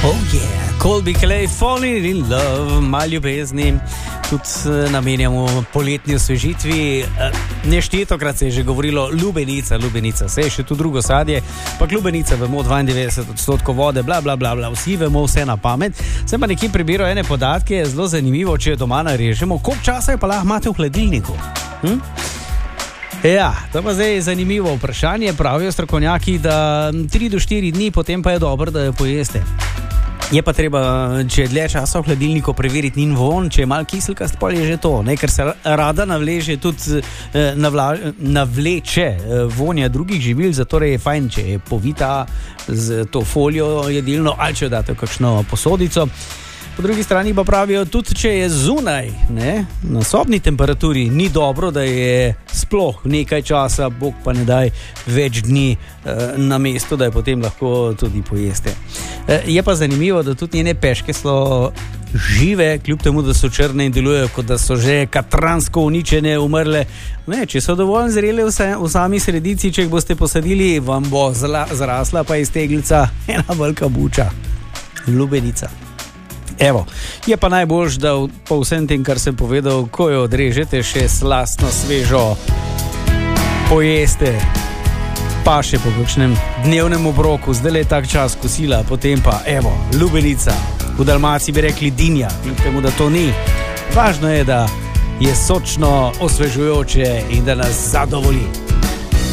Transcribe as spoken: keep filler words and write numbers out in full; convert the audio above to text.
Oh yeah, Colby Calais, Falling in Love, malo ljubezni, tudi namenjamo poletni osvežitvi. Neštetokrat se je že govorilo lubenica, lubenica, se je še tu drugo sadje, pa lubenica, vemo, dvaindevetdeset odstotkov vode, bla, bla, bla, bla, vsi vemo vse na pamet. Sem pa nekje prebiral ene podatke, je zelo zanimivo, če jo doma narežemo, koliko časa je pa lahko imate v hladilniku? Hm? Ja, to pa zdaj je zanimivo vprašanje, pravijo strokovnjaki, da tri do štiri dni, potem pa je dobro, da jo pojeste. Je pa treba, če je dlje časa v hladilniku, preveriti njen von, če je malo kiselkast, pa je že to, ne? Ker se rada navleže tudi eh, navla, navleče eh, vonja drugih živil, zato je fajn, če je povita z to folijo jedilno ali če jo date v kakšno posodico. Po drugi strani pa pravijo, tudi če je zunaj, ne, na sobni temperaturi, ni dobro, da je sploh nekaj časa, bog pa ne daj, več dni eh, na mestu, da je potem lahko tudi pojeste. Eh, je pa zanimivo, da tudi njene peške so žive, kljub temu, da so črne in delujejo, kot da so že katransko uničene, umrle. Ne, če so dovolj zrele v, se, v sami sredici, če jih boste posadili, vam bo zla, zrasla pa iz teglica ena velika buča, lubenica. Evo, je pa najboljš, da po vsem tem, kar sem povedal, ko jo odrežete, še slastno svežo pojeste, pa še po kakšnem dnevnem obroku, zdaj je tak čas kosila, potem pa, evo, lubenica, v Dalmaciji bi rekli dinja, kljub temu, da to ni. Važno je, da je sočno, osvežujoče in da nas zadovolji.